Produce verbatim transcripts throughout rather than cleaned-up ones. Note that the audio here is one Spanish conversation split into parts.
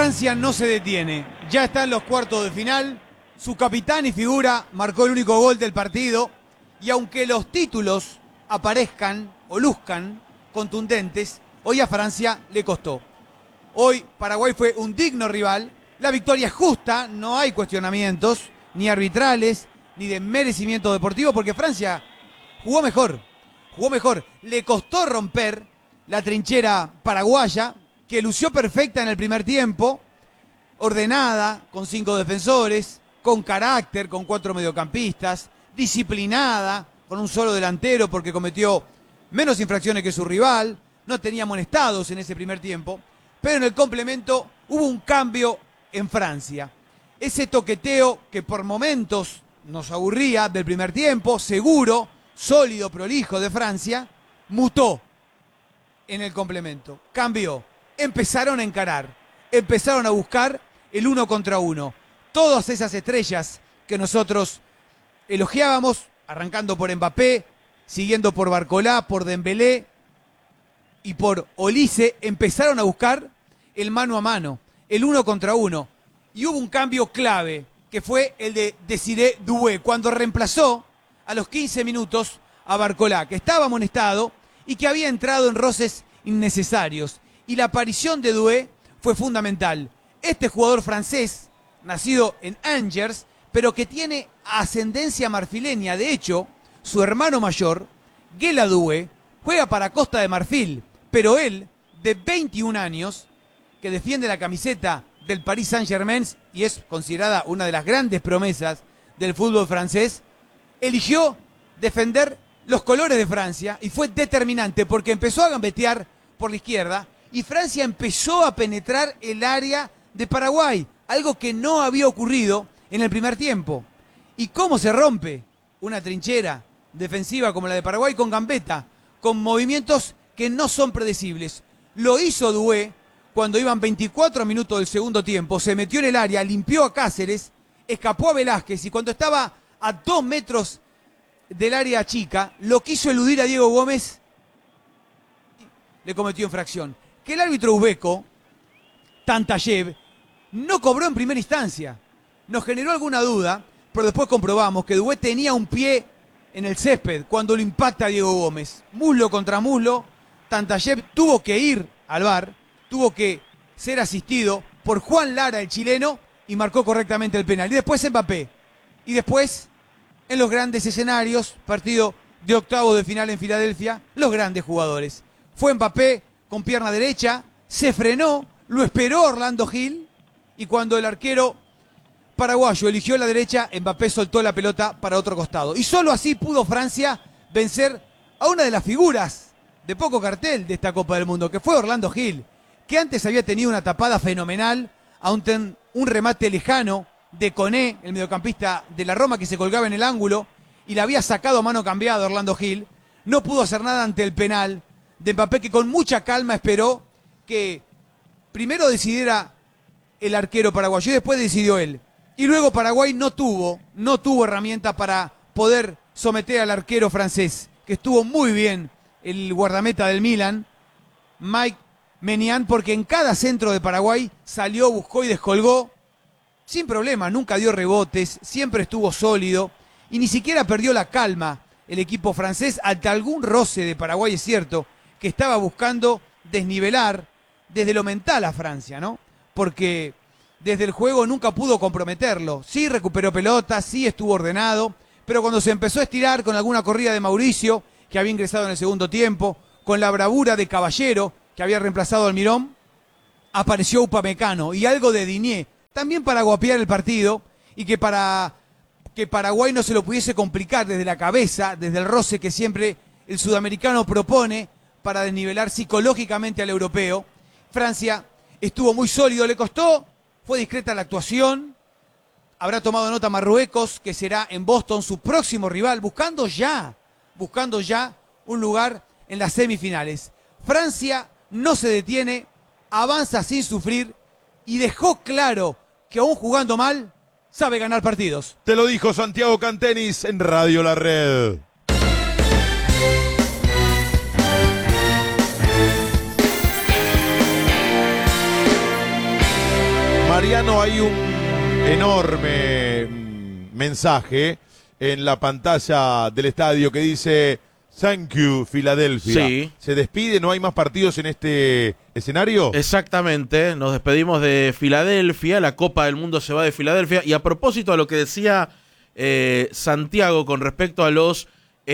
Francia no se detiene, ya está en los cuartos de final, su capitán y figura marcó el único gol del partido y aunque los títulos aparezcan o luzcan contundentes, hoy a Francia le costó. Hoy Paraguay fue un digno rival, la victoria es justa, no hay cuestionamientos, ni arbitrales, ni de merecimiento deportivo, porque Francia jugó mejor, jugó mejor, le costó romper la trinchera paraguaya, que lució perfecta en el primer tiempo, ordenada, con cinco defensores, con carácter, con cuatro mediocampistas, disciplinada, con un solo delantero porque cometió menos infracciones que su rival, no tenía amonestados en ese primer tiempo, pero en el complemento hubo un cambio en Francia. Ese toqueteo que por momentos nos aburría del primer tiempo, seguro, sólido, prolijo de Francia, mutó en el complemento, cambió. Empezaron a encarar, empezaron a buscar el uno contra uno. Todas esas estrellas que nosotros elogiábamos, arrancando por Mbappé, siguiendo por Barcolá, por Dembélé y por Olise, empezaron a buscar el mano a mano, el uno contra uno. Y hubo un cambio clave, que fue el de Désiré Doué, cuando reemplazó a los quince minutos a Barcolá, que estaba amonestado y que había entrado en roces innecesarios. Y la aparición de Doué fue fundamental. Este jugador francés, nacido en Angers, pero que tiene ascendencia marfileña. De hecho, su hermano mayor, Guela Doué, juega para Costa de Marfil, pero él, de veintiún años, que defiende la camiseta del Paris Saint-Germain y es considerada una de las grandes promesas del fútbol francés, eligió defender los colores de Francia y fue determinante porque empezó a gambetear por la izquierda y Francia empezó a penetrar el área de Paraguay, algo que no había ocurrido en el primer tiempo. ¿Y cómo se rompe una trinchera defensiva como la de Paraguay? Con gambeta, con movimientos que no son predecibles. Lo hizo Doué cuando iban veinticuatro minutos del segundo tiempo, se metió en el área, limpió a Cáceres, escapó a Velázquez y cuando estaba a dos metros del área chica, lo quiso eludir a Diego Gómez, le cometió infracción. Que el árbitro uzbeco, Tantayev, no cobró en primera instancia. Nos generó alguna duda, pero después comprobamos que Doué tenía un pie en el césped cuando lo impacta a Diego Gómez. Muslo contra muslo, Tantayev tuvo que ir al V A R, tuvo que ser asistido por Juan Lara, el chileno, y marcó correctamente el penal. Y después Mbappé. Y después, en los grandes escenarios, partido de octavo de final en Filadelfia, los grandes jugadores. Fue Mbappé con pierna derecha, se frenó, lo esperó Orlando Gil, y cuando el arquero paraguayo eligió la derecha, Mbappé soltó la pelota para otro costado. Y solo así pudo Francia vencer a una de las figuras de poco cartel de esta Copa del Mundo, que fue Orlando Gil, que antes había tenido una tapada fenomenal a un, ten, un remate lejano de Koné, el mediocampista de la Roma, que se colgaba en el ángulo, y la había sacado a mano cambiada Orlando Gil. No pudo hacer nada ante el penal de Mbappé, que con mucha calma esperó que primero decidiera el arquero paraguayo y después decidió él. Y luego Paraguay no tuvo, no tuvo herramienta para poder someter al arquero francés, que estuvo muy bien el guardameta del Milan, Mike Maignan, porque en cada centro de Paraguay salió, buscó y descolgó, sin problema, nunca dio rebotes, siempre estuvo sólido y ni siquiera perdió la calma el equipo francés ante algún roce de Paraguay, es cierto, que estaba buscando desnivelar desde lo mental a Francia, ¿no? Porque desde el juego nunca pudo comprometerlo. Sí recuperó pelotas, sí estuvo ordenado, pero cuando se empezó a estirar con alguna corrida de Mauricio, que había ingresado en el segundo tiempo, con la bravura de Caballero, que había reemplazado al Mirón, apareció Upamecano y algo de Digne, también para guapear el partido y que para que Paraguay no se lo pudiese complicar desde la cabeza, desde el roce que siempre el sudamericano propone para desnivelar psicológicamente al europeo. Francia estuvo muy sólido, le costó, fue discreta la actuación. Habrá tomado nota Marruecos, que será en Boston su próximo rival, buscando ya, buscando ya un lugar en las semifinales. Francia no se detiene, avanza sin sufrir y dejó claro que aún jugando mal, sabe ganar partidos. Te lo dijo Santiago Cantenis en Radio La Red. Mariano, hay un enorme mensaje en la pantalla del estadio que dice "Thank you, Filadelfia". Sí. ¿Se despide? ¿No hay más partidos en este escenario? Exactamente, nos despedimos de Filadelfia, la Copa del Mundo se va de Filadelfia. Y a propósito a lo que decía eh, Santiago con respecto a los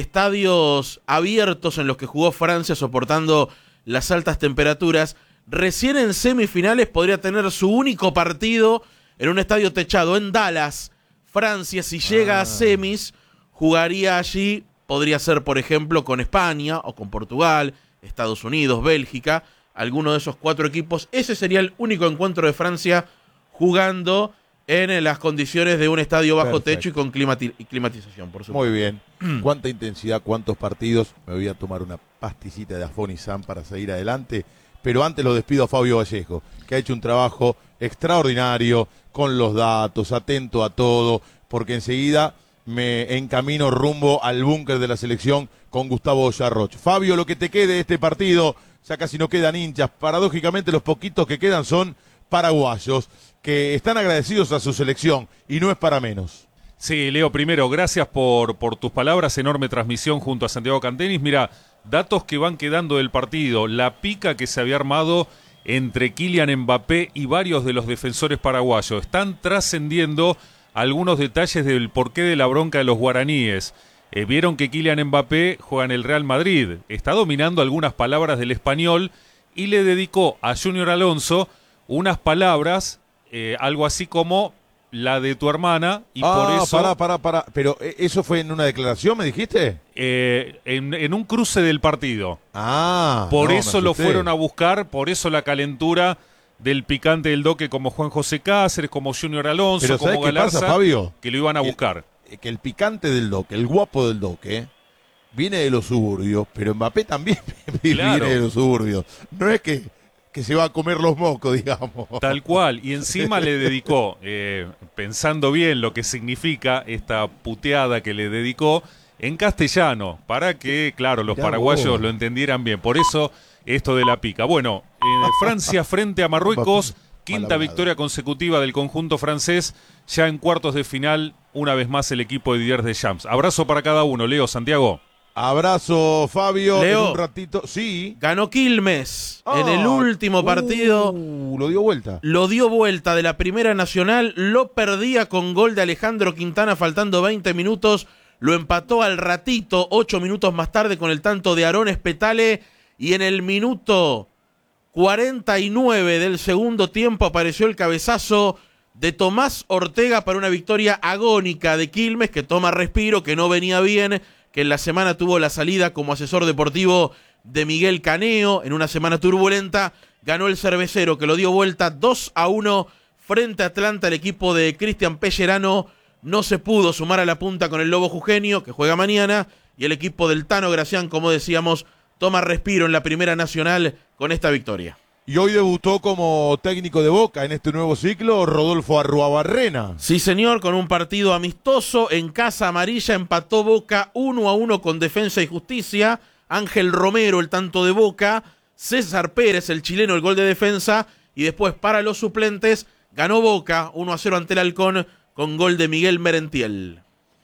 estadios abiertos en los que jugó Francia soportando las altas temperaturas, recién en semifinales podría tener su único partido en un estadio techado en Dallas, Francia. Si llega ah. a semis, jugaría allí, podría ser por ejemplo con España o con Portugal, Estados Unidos, Bélgica, alguno de esos cuatro equipos. Ese sería el único encuentro de Francia jugando en las condiciones de un estadio bajo Perfecto. techo y con climati- y climatización, por supuesto. Muy bien. ¿Cuánta intensidad, cuántos partidos? Me voy a tomar una pasticita de Afonizan para seguir adelante. Pero antes lo despido a Fabio Vallejo, que ha hecho un trabajo extraordinario con los datos, atento a todo, porque enseguida me encamino rumbo al búnker de la selección con Gustavo Yarroch. Fabio, lo que te quede de este partido, ya casi no quedan hinchas. Paradójicamente los poquitos que quedan son paraguayos, que están agradecidos a su selección, y no es para menos. Sí, Leo, primero, gracias por, por tus palabras, enorme transmisión junto a Santiago Cantenis. Mira, datos que van quedando del partido, la pica que se había armado entre Kylian Mbappé y varios de los defensores paraguayos. Están trascendiendo algunos detalles del porqué de la bronca de los guaraníes. Eh, vieron que Kylian Mbappé juega en el Real Madrid, está dominando algunas palabras del español y le dedicó a Junior Alonso unas palabras, eh, algo así como la de tu hermana, y ah, por eso... pará, pará, pará. Pero ¿eso fue en una declaración, me dijiste? Eh, en, en un cruce del partido. Ah, Por no, me eso lo asusté. fueron a buscar, por eso la calentura del picante del Doque como Juan José Cáceres, como Junior Alonso, Pero como ¿sabés qué Galarza, pasa, Fabio? que lo iban a Que- buscar. Que el picante del Doque, el guapo del Doque, viene de los suburbios, pero Mbappé también Claro. viene de los suburbios. No es que, que se va a comer los mocos, digamos. Tal cual, y encima le dedicó, eh, pensando bien lo que significa esta puteada que le dedicó, en castellano, para que, claro, los Mirá paraguayos vos. lo entendieran bien. Por eso, esto de la pica. Bueno, eh, Francia frente a Marruecos, quinta Palabrado. victoria consecutiva del conjunto francés, ya en cuartos de final, una vez más el equipo de Didier Deschamps. Abrazo para cada uno, Leo, Santiago. Abrazo, Fabio. Leo. En un ratito. Sí. Ganó Quilmes Ah, en el último uh, partido. lo dio vuelta. Lo dio vuelta de la Primera Nacional, lo perdía con gol de Alejandro Quintana faltando veinte minutos, lo empató al ratito, ocho minutos más tarde con el tanto de Aarón Espetale, y en el minuto cuarenta y nueve del segundo tiempo apareció el cabezazo de Tomás Ortega para una victoria agónica de Quilmes, que toma respiro, que no venía bien, que en la semana tuvo la salida como asesor deportivo de Miguel Caneo, en una semana turbulenta. Ganó el cervecero, que lo dio vuelta dos a uno frente a Atlanta. El equipo de Cristian Pellerano no se pudo sumar a la punta con el Lobo Jujeño, que juega mañana, y el equipo del Tano Gracián, como decíamos, toma respiro en la Primera Nacional con esta victoria. Y hoy debutó como técnico de Boca en este nuevo ciclo Rodolfo Arruabarrena. Sí, señor, con un partido amistoso en Casa Amarilla empató Boca uno a uno con Defensa y Justicia. Ángel Romero, el tanto de Boca. César Pérez, el chileno, el gol de Defensa. Y después, para los suplentes, ganó Boca uno a cero ante el Halcón con gol de Miguel Merentiel.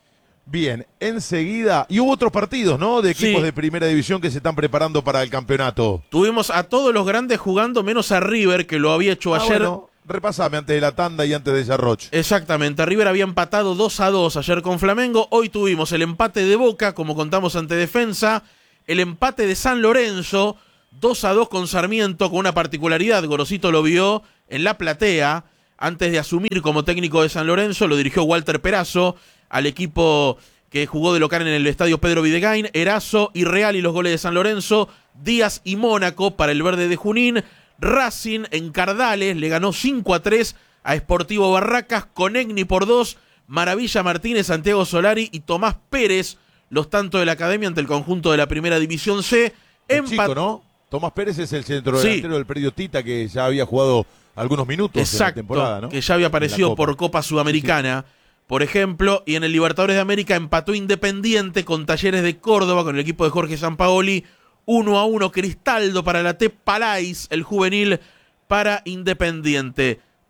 Bien, enseguida. Y hubo otros partidos, ¿no? De equipos Sí. de primera división que se están preparando para el campeonato. Tuvimos a todos los grandes jugando, menos a River, que lo había hecho Ah, ayer. bueno, repasame antes de la tanda y antes de Yarroch. Exactamente, River había empatado dos a dos ayer con Flamengo. Hoy tuvimos el empate de Boca, como contamos ante Defensa, el empate de San Lorenzo, dos a dos con Sarmiento, con una particularidad. Gorosito lo vio en la platea. Antes de asumir como técnico de San Lorenzo, lo dirigió Walter Perazo al equipo que jugó de local en el estadio Pedro Videgain. Erazo y Real y los goles de San Lorenzo, Díaz y Mónaco para el verde de Junín. Racing en Cardales le ganó cinco a tres a Sportivo Barracas, Conegni por dos, Maravilla Martínez, Santiago Solari y Tomás Pérez, los tantos de la academia ante el conjunto de la Primera División C. El Empat- chico, ¿no? Tomás Pérez es el centro delantero Sí. del predio Tita, que ya había jugado algunos minutos en la Exacto, temporada, ¿no? que ya había En la aparecido Copa. por Copa Sudamericana, por ejemplo, y en el Libertadores de América empató Independiente con Talleres de Córdoba, con el equipo de Jorge Sampaoli, uno a uno. Cristaldo para la T. Palais, el juvenil para Independiente.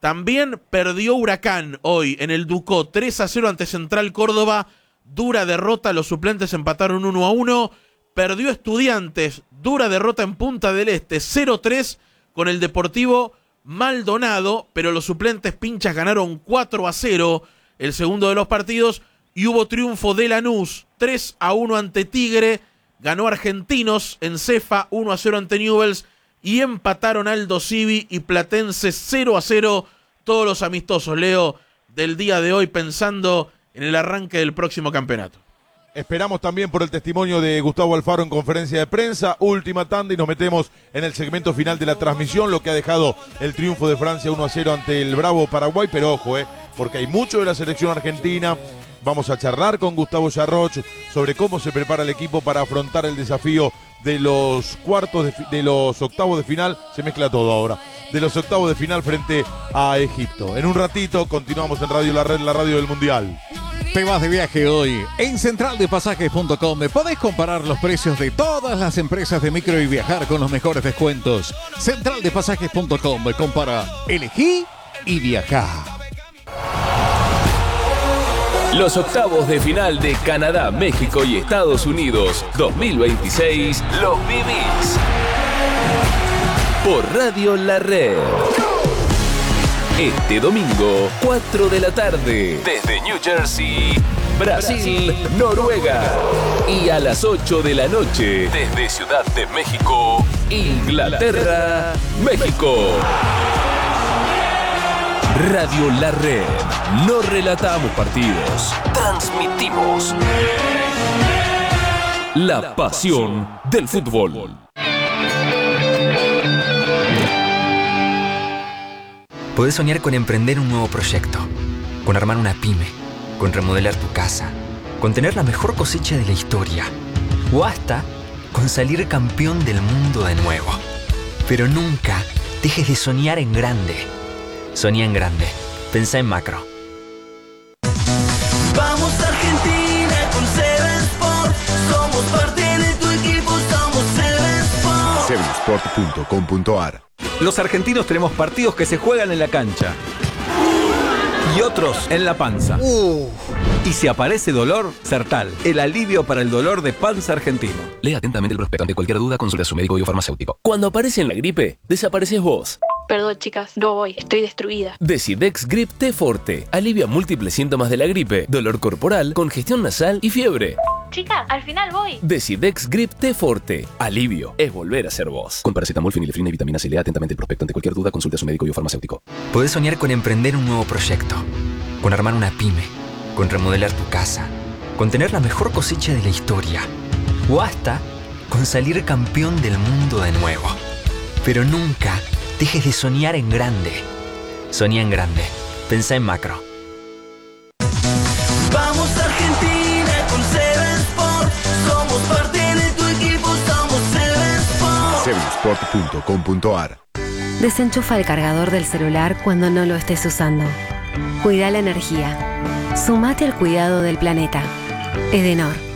También perdió Huracán hoy en el Ducó tres a cero ante Central Córdoba. Dura derrota, los suplentes empataron uno a uno. Perdió Estudiantes, dura derrota en Punta del Este, cero tres con el Deportivo Maldonado, pero los suplentes pinchas ganaron cuatro a cero el segundo de los partidos. Y hubo triunfo de Lanús, tres a uno ante Tigre. Ganó Argentinos en Cefa, uno a cero ante Newell's. Y empataron Aldo Civi y Platense cero a cero. Todos los amistosos, Leo, del día de hoy, pensando en el arranque del próximo campeonato. Esperamos también por el testimonio de Gustavo Alfaro en conferencia de prensa. Última tanda y nos metemos en el segmento final de la transmisión, lo que ha dejado el triunfo de Francia uno a cero ante el bravo Paraguay. Pero ojo, eh, porque hay mucho de la selección argentina. Vamos a charlar con Gustavo Yarroch sobre cómo se prepara el equipo para afrontar el desafío de los cuartos, de, de los octavos de final. Se mezcla todo ahora. De los octavos de final frente a Egipto. En un ratito continuamos en Radio La Red, la radio del Mundial. Te vas de viaje hoy. En central de pasajes punto com podés comparar los precios de todas las empresas de micro y viajar con los mejores descuentos. central de pasajes punto com. Compara, elegí y viajá. Los octavos de final de Canadá, México y Estados Unidos dos mil veintiséis los vivís por Radio La Red. Este domingo, cuatro de la tarde, desde New Jersey, Brasil, Noruega. Y a las ocho de la noche, desde Ciudad de México, Inglaterra, México. Radio La Red. No relatamos partidos, transmitimos la pasión del fútbol. Podés soñar con emprender un nuevo proyecto, con armar una pyme, con remodelar tu casa, con tener la mejor cosecha de la historia, o hasta con salir campeón del mundo de nuevo. Pero nunca dejes de soñar en grande. Soñá en grande. Pensá en macro. Vamos Argentina con Seven Sport. Somos parte de tu equipo, somos Seven Sport. seven sport punto com punto a r. Los argentinos tenemos partidos que se juegan en la cancha y otros en la panza. Uh. Y si aparece dolor, Sertal, el alivio para el dolor de panza argentino. Lea atentamente el prospecto. Ante cualquier duda, consulte a su médico y o farmacéutico. Cuando aparece en la gripe, desapareces vos. Perdón, chicas, no voy, estoy destruida. Decidex Grip T Forte alivia múltiples síntomas de la gripe, dolor corporal, congestión nasal y fiebre. Chicas, al final voy. Decidex Grip T Forte. Alivio es volver a ser vos. Con paracetamol, fenilefrina y vitamina C. Lea atentamente el prospecto. Ante cualquier duda, consulte a su médico y o farmacéutico. Podés soñar con emprender un nuevo proyecto, con armar una pyme, con remodelar tu casa, con tener la mejor cosecha de la historia, o hasta con salir campeón del mundo de nuevo. Pero nunca dejes de soñar en grande. Soñá en grande. Pensá en macro. Vamos Argentina con Seven Sport. Somos parte de tu equipo, somos Seven Sport. seven sport punto com punto a r. Desenchufa el cargador del celular cuando no lo estés usando. Cuida la energía. Sumate al cuidado del planeta. Edenor.